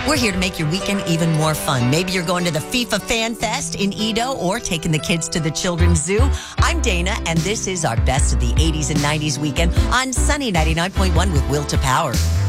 We're here to make your weekend even more fun. Maybe you're going to the FIFA Fan Fest in Edo or taking the kids to the Children's Zoo. I'm Dana, and this is our best of the 80s and 90s weekend on Sunny 99.1 with Will to Power.